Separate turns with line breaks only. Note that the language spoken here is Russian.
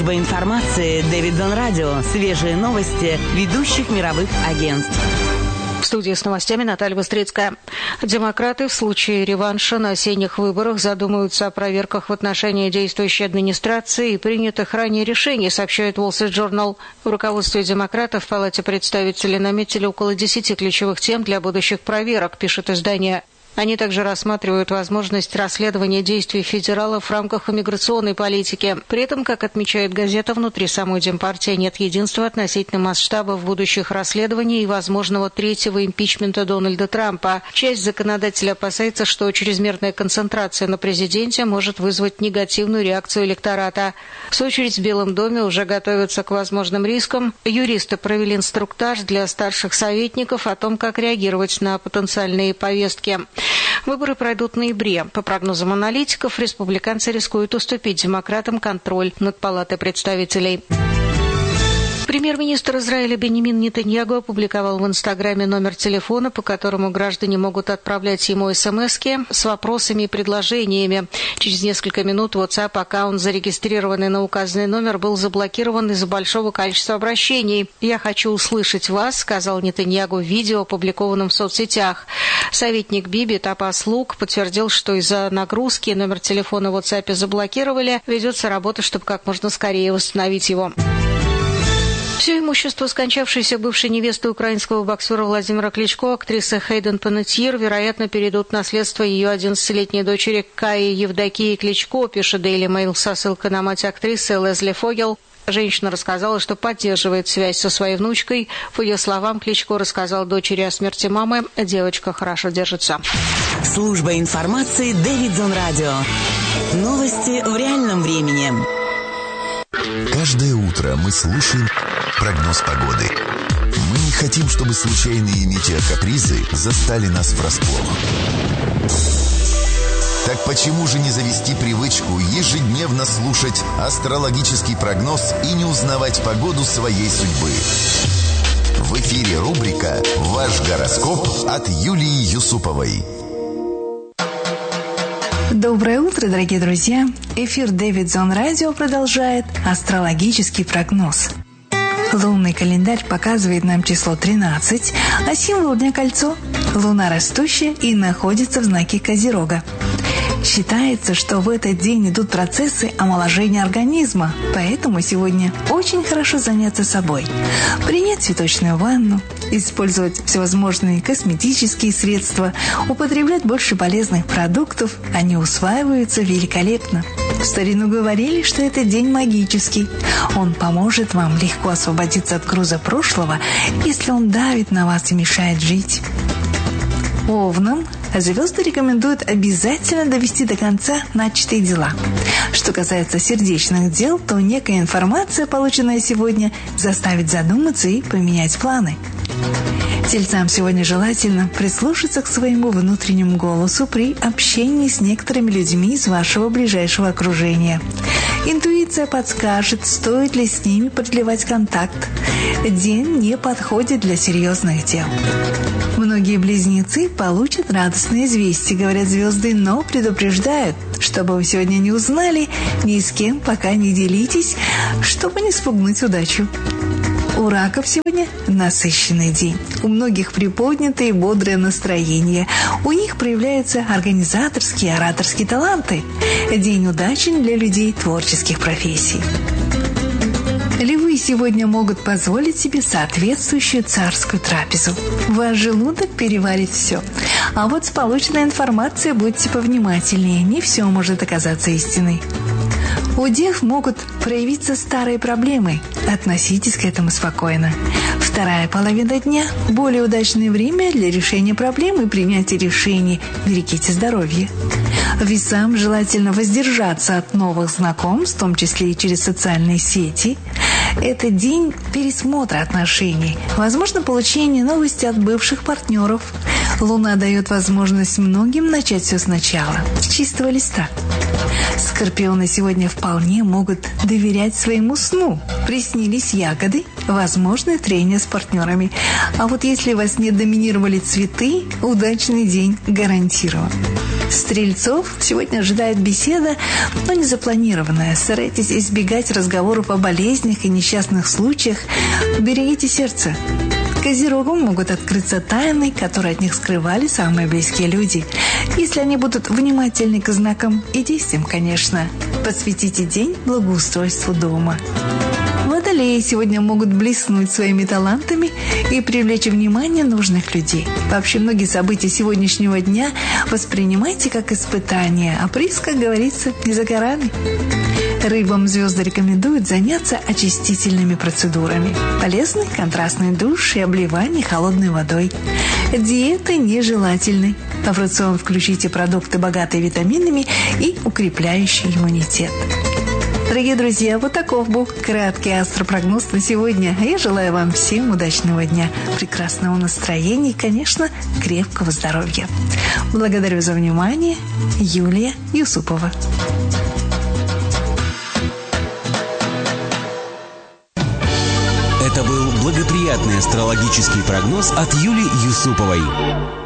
Служба информации Дэвидсон Радио. Свежие новости ведущих мировых агентств.
В студии с новостями Наталья Быстрицкая. Демократы в случае реванша на осенних выборах задумаются о проверках в отношении действующей администрации и принятых ранее решений, сообщает Wall Street Journal. В руководстве демократов в Палате представителей наметили около 10 ключевых тем для будущих проверок, пишет издание. Они также рассматривают возможность расследования действий федералов в рамках иммиграционной политики. При этом, как отмечает газета, внутри самой Демпартии нет единства относительно масштабов будущих расследований и возможного третьего импичмента Дональда Трампа. Часть законодателей опасается, что чрезмерная концентрация на президенте может вызвать негативную реакцию электората. В свою очередь, в Белом доме уже готовятся к возможным рискам. Юристы провели инструктаж для старших советников о том, как реагировать на потенциальные повестки. Выборы пройдут в ноябре. По прогнозам аналитиков, республиканцы рискуют уступить демократам контроль над Палатой представителей. Премьер-министр Израиля Беньямин Нетаньяху опубликовал в Инстаграме номер телефона, по которому граждане могут отправлять ему смски с вопросами и предложениями. Через несколько минут WhatsApp-аккаунт, зарегистрированный на указанный номер, был заблокирован из-за большого количества обращений. «Я хочу услышать вас», — сказал Нетаньяху в видео, опубликованном в соцсетях. Советник Биби Тапас Лук подтвердил, что из-за нагрузки номер телефона в WhatsApp заблокировали. Ведется работа, чтобы как можно скорее восстановить его. Все имущество скончавшейся бывшей невесты украинского боксера Владимира Кличко, актрисы Хейден Панеттьер, вероятно, перейдут в наследство ее 11-летней дочери Каи Евдокии Кличко, пишет Daily Mail со ссылкой на мать актрисы Лезли Фогел. Женщина рассказала, что поддерживает связь со своей внучкой. По ее словам, Кличко рассказал дочери о смерти мамы. Девочка хорошо держится.
Служба информации Дэвидсон Радио. Новости в реальном времени.
Каждое утро мы слушаем прогноз погоды. Мы не хотим, чтобы случайные метеокапризы застали нас врасплох. Так почему же не завести привычку ежедневно слушать астрологический прогноз и не узнавать погоду своей судьбы? В эфире рубрика «Ваш гороскоп» от Юлии Юсуповой.
Доброе утро, дорогие друзья! Эфир Дэвидсон Радио продолжает астрологический прогноз. Лунный календарь показывает нам число 13, а символ дня кольцо. Луна растущая и находится в знаке Козерога. Считается, что в этот день идут процессы омоложения организма, поэтому сегодня очень хорошо заняться собой. Принять цветочную ванну, использовать всевозможные косметические средства, употреблять больше полезных продуктов, они усваиваются великолепно. В старину говорили, что этот день магический. Он поможет вам легко освободиться от груза прошлого, если он давит на вас и мешает жить. Овнам звезды рекомендуют обязательно довести до конца начатые дела. Что касается сердечных дел, то некая информация, полученная сегодня, заставит задуматься и поменять планы. Тельцам сегодня желательно прислушаться к своему внутреннему голосу при общении с некоторыми людьми из вашего ближайшего окружения. Интуиция подскажет, стоит ли с ними продлевать контакт. День не подходит для серьезных дел. Многие близнецы получат радостные известия, говорят звезды, но предупреждают, чтобы вы сегодня не узнали, ни с кем пока не делитесь, чтобы не спугнуть удачу. У раков сегодня насыщенный день. У многих приподнятое и бодрое настроение. У них проявляются организаторские и ораторские таланты. День удачен для людей творческих профессий. Львы сегодня могут позволить себе соответствующую царскую трапезу. Ваш желудок переварит все. А вот с полученной информацией будьте повнимательнее. Не все может оказаться истиной. У дев могут проявиться старые проблемы. Относитесь к этому спокойно. Вторая половина дня – более удачное время для решения проблем и принятия решений. Берегите здоровье. Весам желательно воздержаться от новых знакомств, в том числе и через социальные сети. Это день пересмотра отношений. Возможно, получение новости от бывших партнеров. Луна дает возможность многим начать все сначала, с чистого листа. Скорпионы сегодня вполне могут доверять своему сну. Приснились ягоды, возможно, трение с партнерами. А вот если во сне доминировали цветы, удачный день гарантирован. Стрельцов сегодня ожидает беседа, но не запланированная. Старайтесь избегать разговоров о болезнях и несчастных случаях. Берегите сердце. Козерогам могут открыться тайны, которые от них скрывали самые близкие люди. Если они будут внимательны к знакам и действиям, конечно. Посвятите день благоустройству дома. Водолеи сегодня могут блеснуть своими талантами и привлечь внимание нужных людей. Вообще, многие события сегодняшнего дня воспринимайте как испытание, а приз, как говорится, не за горами. Рыбам звезды рекомендуют заняться очистительными процедурами. Полезны контрастный душ и обливание холодной водой. Диеты нежелательны. В рацион включите продукты, богатые витаминами и укрепляющие иммунитет. Дорогие друзья, вот таков был краткий астропрогноз на сегодня. Я желаю вам всем удачного дня, прекрасного настроения и, конечно, крепкого здоровья. Благодарю за внимание. Юлия Юсупова.
Это был благоприятный астрологический прогноз от Юлии Юсуповой.